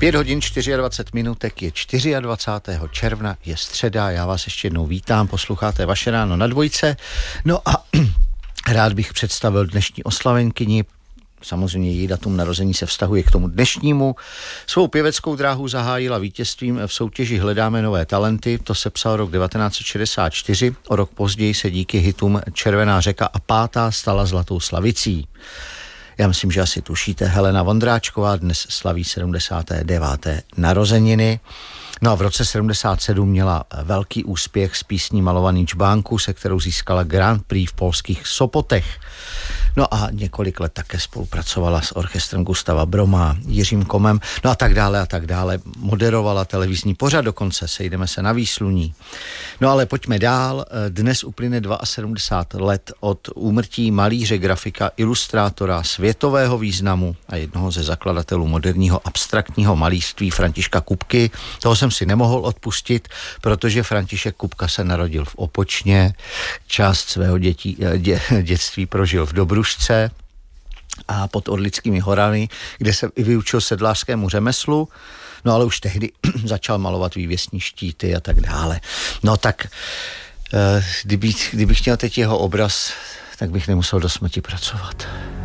5 hodin 24 minutek, je 24. června, je středa, já vás ještě jednou vítám, posloucháte Vaše ráno na dvojce. No a rád bych představil dnešní oslavenkyni. Samozřejmě její datum narození se vztahuje k tomu dnešnímu. Svou pěveckou dráhu zahájila vítězstvím v soutěži Hledáme nové talenty, to se psal rok 1964, o rok později se díky hitům Červená řeka a Pátá stala Zlatou slavicí. Já myslím, že asi tušíte, Helena Vondráčková dnes slaví 79. narozeniny. No a v roce 77 měla velký úspěch s písní Malovaný čbánku, se kterou získala Grand Prix v polských Sopotech. No a několik let také spolupracovala s orchestrem Gustava Broma, Jiřím Komem, no a tak dále a tak dále. Moderovala televizní pořad dokonce, sejdeme se na výsluní. No ale pojďme dál. Dnes uplyne 72 let od úmrtí malíře, grafika, ilustrátora světového významu a jednoho ze zakladatelů moderního abstraktního malířství Františka Kupky. Toho jsem si nemohl odpustit, protože František Kupka se narodil v Opočně, část svého dětství prožil v Dobrušce a pod Orlickými horami, kde se i vyučil sedlářskému řemeslu, no ale už tehdy začal malovat vývěsní štíty a tak dále. No tak, kdybych měl teď jeho obraz, tak bych nemusel do smrti pracovat.